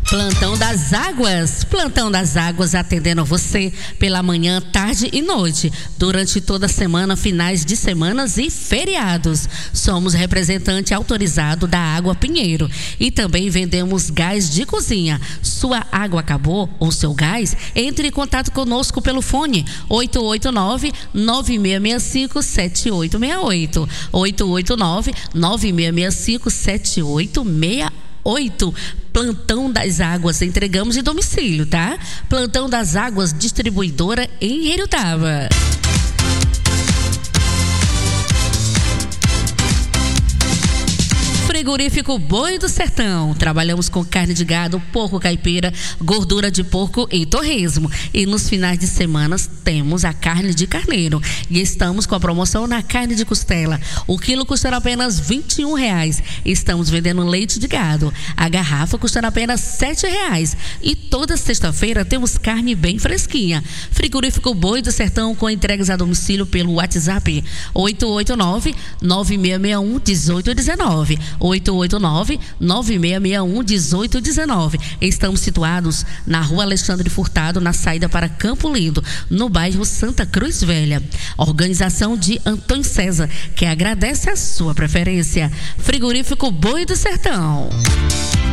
Plantão das Águas. Plantão das Águas atendendo você pela manhã, tarde e noite, durante toda a semana, finais de semanas e feriados. Somos representante autorizado da Água Pinheiro e também vendemos gás de cozinha. Sua água acabou ou seu gás? Entre em contato conosco pelo fone 889-9665-7868. 889-9665-7868. Plantão das Águas, entregamos em domicílio, tá? Plantão das Águas, distribuidora em Heriotaba. Frigorífico Boi do Sertão. Trabalhamos com carne de gado, porco caipira, gordura de porco e torresmo. E nos finais de semana temos a carne de carneiro. E estamos com a promoção na carne de costela. O quilo custará apenas R$21. Estamos vendendo leite de gado. A garrafa custará apenas R$7. E toda sexta-feira temos carne bem fresquinha. Frigorífico Boi do Sertão com entregas a domicílio pelo WhatsApp 889-9661-1819. 889-9661-1819. Estamos situados na Rua Alexandre Furtado, na saída para Campo Lindo, no bairro Santa Cruz Velha. Organização de Antônio César, que agradece a sua preferência. Frigorífico Boi do Sertão.